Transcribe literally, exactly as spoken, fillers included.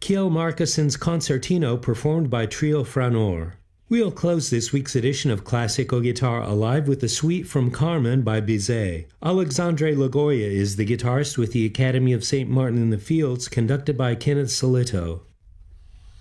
Kjell Markuson's Concertino performed by Trio Franor. We'll close this week's edition of Classical Guitar Alive with the suite from Carmen by Bizet. Alexandre Lagoya is the guitarist with the Academy of Saint Martin in the Fields, conducted by Kenneth Solito.